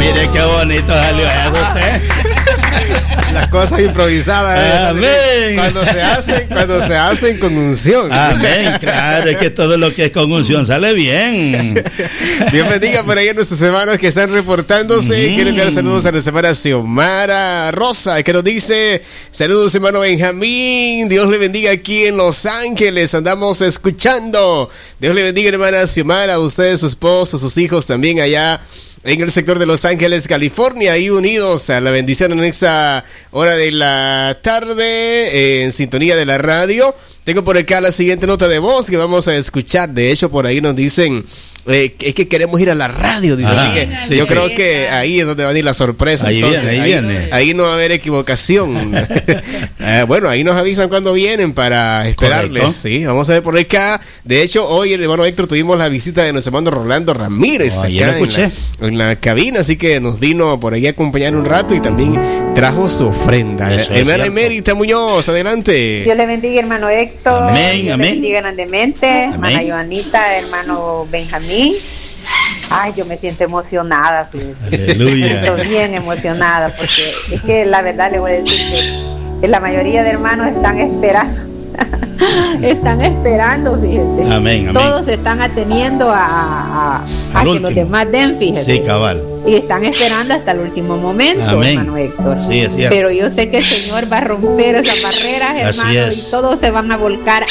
Mire qué bonito salió eso usted. Las cosas improvisadas. Amén. Cuando se hacen con unción. Amén, claro, es que todo lo que es con unción sale bien. Dios bendiga por ahí a nuestros hermanos que están reportándose. Quiero enviar saludos a nuestra hermana Xiomara Rosa, que nos dice: saludos, hermano Benjamín. Dios le bendiga aquí en Los Ángeles. Andamos escuchando. Dios le bendiga, hermana Xiomara, a ustedes, su esposo, sus hijos también allá en el sector de Los Ángeles, California, ahí unidos a la bendición en esta hora de la tarde, en sintonía de la radio. Tengo por acá la siguiente nota de voz que vamos a escuchar. De hecho, por ahí nos dicen es que queremos ir a la radio. Dice. Así que sí, yo creo que ahí es donde va a venir la sorpresa. Ahí viene. Ahí no va a haber equivocación. Bueno, ahí nos avisan cuando vienen para esperarles. Correcto. Sí, vamos a ver por acá. De hecho, hoy el hermano Héctor tuvimos la visita de nuestro hermano Rolando Ramírez acá en la cabina, así que nos vino por ahí a acompañar un rato y también trajo su ofrenda. Hermana Emérita Muñoz, adelante. Dios le bendiga, hermano Héctor. Amén, Dios amén. le bendiga grandemente. Amén. Hermana Joanita, hermano Benjamín. Ay, yo me siento emocionada, fíjense. Aleluya. Me siento bien emocionada porque es que la verdad le voy a decir que la mayoría de hermanos están esperando. Están esperando, fíjate. Amén, amén. Todos se están ateniendo a que los demás den, fíjate. Sí, cabal. Y están esperando hasta el último momento, amén, hermano Héctor. Sí, es cierto. Pero yo sé que el Señor va a romper esas barreras, hermano, y todos se van a volcar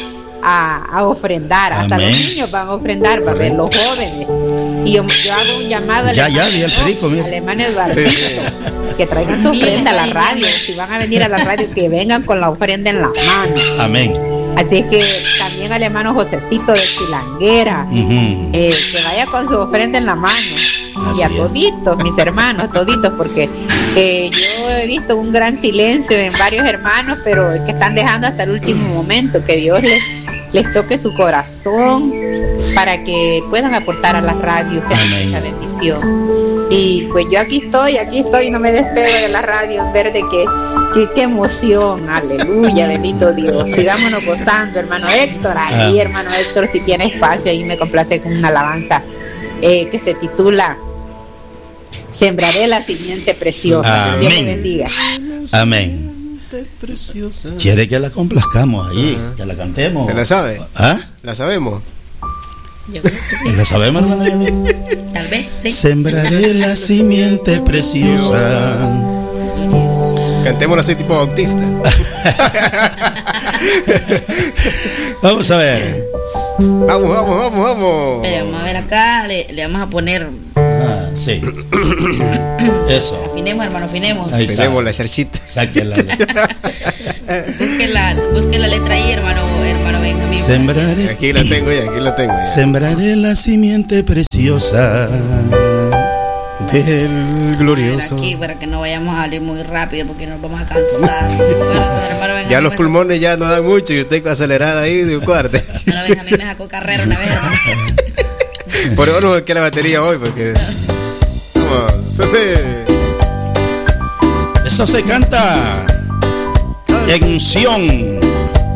a ofrendar. Hasta amén. Los niños van a ofrendar, va a ver los jóvenes. Y yo hago un llamado al hermano Eduardo, que traigan su ofrenda a la radio. Si van a venir a la radio, que vengan con la ofrenda en las manos. Amén. Así es que también al hermano Josecito de Chilanguera, que vaya con su ofrenda en la mano. Así y a toditos, mis hermanos, toditos, porque yo he visto un gran silencio en varios hermanos, pero es que están dejando hasta el último momento, que Dios les toque su corazón para que puedan aportar a las radios, que haya mucha bendición. Y pues yo aquí estoy, no me despego de la radio en ver de qué emoción, aleluya, bendito Dios. Sigámonos gozando, hermano Héctor. Ahí, hermano Héctor, si tiene espacio, ahí me complace con una alabanza que se titula Sembraré la simiente preciosa. Dios me bendiga. Amén. ¿Quiere que la complazcamos ahí? Que la cantemos. ¿Se la sabe? ¿Ah? ¿La sabemos? Yo creo que sí. ¿La sabemos, hermano? Tal vez, sí. Sembraré la simiente preciosa. Cantémoslo así tipo bautista. Vamos a ver. Vamos. Pero vamos a ver acá, le vamos a poner. Sí. Eso. Afinemos, hermano, afinemos. Afinemos la charchita. Sáquela. Busque la letra ahí, hermano Benjamín. Sembraré. Aquí la tengo ya. Sembraré la simiente preciosa del glorioso. Aquí para que no vayamos a salir muy rápido porque nos vamos a cansar. Bueno, hermano Benjamín, ya los pulmones ya no dan mucho y usted acelerada ahí de un cuarto. Hermano Benjamín me sacó carrera una vez. Por eso no que la batería hoy porque vamos, eso se canta en unción.